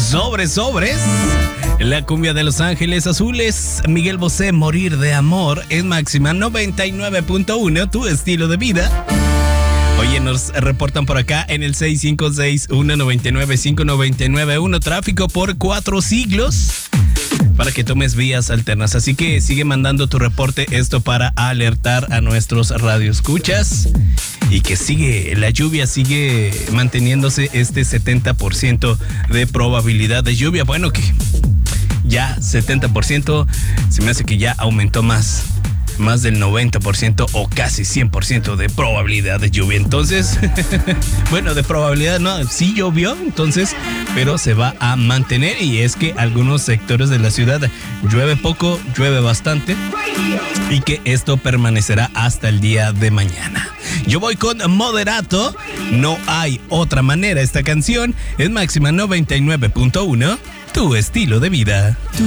Sobres. La cumbia de Los Ángeles Azules, Miguel Bosé, Morir de Amor, en máxima 99.1, tu estilo de vida. Oye, nos reportan por acá en el 6561995991 tráfico por 4 siglos para que tomes vías alternas. Así que sigue mandando tu reporte, esto para alertar a nuestros radioescuchas. Y que la lluvia sigue manteniéndose este 70% de probabilidad de lluvia. Bueno, que ya 70%, se me hace que ya aumentó más del 90% o casi 100% de probabilidad de lluvia. Entonces, bueno, de probabilidad no, sí llovió, entonces, pero se va a mantener. Y es que algunos sectores de la ciudad llueve poco, llueve bastante, y que esto permanecerá hasta el día de mañana. Yo voy con Moderato, No Hay Otra Manera. Esta canción es máxima 99.1, tu estilo de vida.